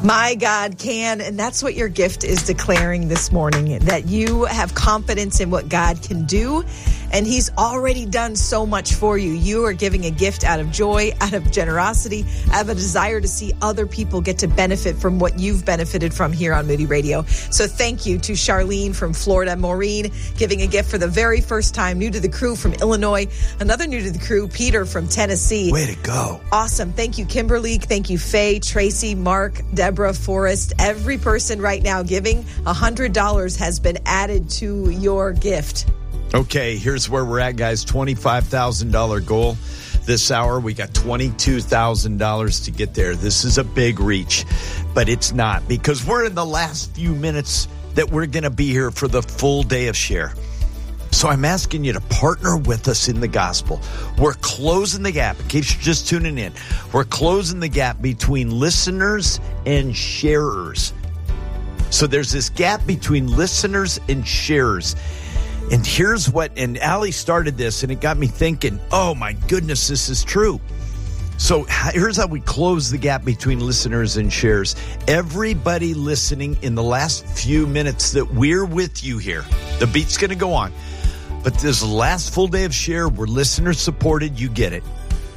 My God can, and that's what your gift is declaring this morning, that you have confidence in what God can do, and He's already done so much for you. You are giving a gift out of joy, out of generosity, out of a desire to see other people get to benefit from what you've benefited from here on Moody Radio. So thank you to Charlene from Florida, Maureen giving a gift for the very first time, new to the crew from Illinois, another new to the crew, Peter from Tennessee. Way to go. Awesome. Thank you, Kimberly. Thank you, Faye, Tracy, Mark, Deborah, Forrest. Every person right now giving $100 has been added to your gift. Okay, here's where we're at, guys. $25,000 goal this hour. We got $22,000 to get there. This is a big reach, but it's not, because we're in the last few minutes that we're going to be here for the full day of Share. So I'm asking you to partner with us in the gospel. We're closing the gap. In case you're just tuning in, we're closing the gap between listeners and sharers. So there's this gap between listeners and sharers. And here's what, and Allie started this, and it got me thinking, oh my goodness, this is true. So here's how we close the gap between listeners and shares. Everybody listening in the last few minutes that we're with you here, the beat's going to go on. But this last full day of Share, we're listener supported. You get it.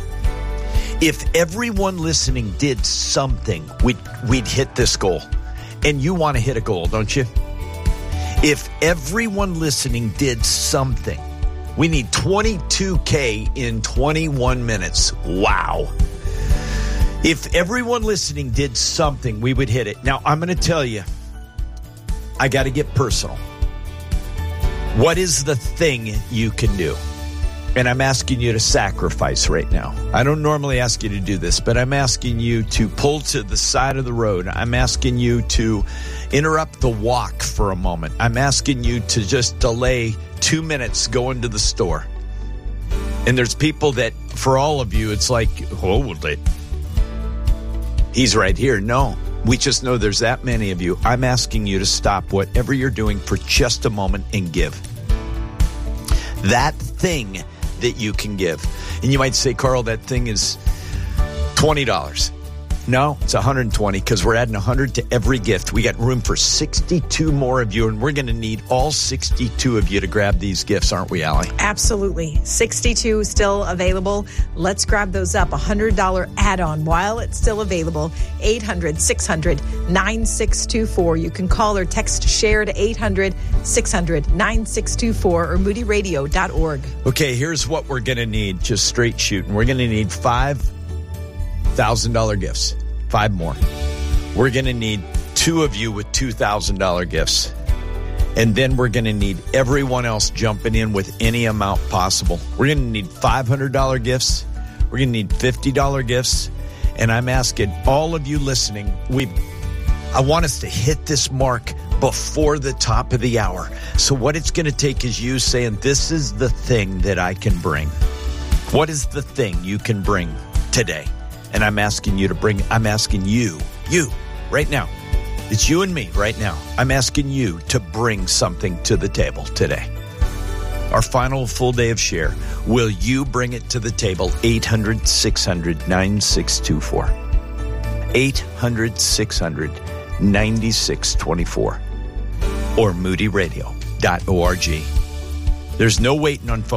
If everyone listening did something, we'd hit this goal. And you want to hit a goal, don't you? If everyone listening did something, we need 22K in 21 minutes. Wow. If everyone listening did something, we would hit it. Now, I'm going to tell you, I got to get personal. What is the thing you can do? And I'm asking you to sacrifice right now. I don't normally ask you to do this, but I'm asking you to pull to the side of the road. I'm asking you to interrupt the walk for a moment. I'm asking you to just delay 2 minutes going to the store. And there's people that, for all of you, it's like, oh, he's right here. No, we just know there's that many of you. I'm asking you to stop whatever you're doing for just a moment and give. That thing that you can give. And you might say, Carl, that thing is $20. No, it's $120, because we're adding 100 to every gift. We got room for 62 more of you, and we're going to need all 62 of you to grab these gifts, aren't we, Allie? Absolutely. 62 still available. Let's grab those up. $100 add-on while it's still available. 800-600-9624. You can call or text Share to 800-600-9624 or moodyradio.org. Okay, here's what we're going to need, just straight shooting. We're going to need $5,000 gifts. 5 more. We're going to need 2 of you with $2,000 gifts. And then we're going to need everyone else jumping in with any amount possible. We're going to need $500 gifts. We're going to need $50 gifts. And I'm asking all of you listening, I want us to hit this mark before the top of the hour. So what it's going to take is you saying, this is the thing that I can bring. What is the thing you can bring today? And I'm asking you to bring, I'm asking you right now. It's you and me right now. I'm asking you to bring something to the table today. Our final full day of Share. Will you bring it to the table? 800-600-9624. 800-600-9624. Or moodyradio.org. There's no waiting on phone.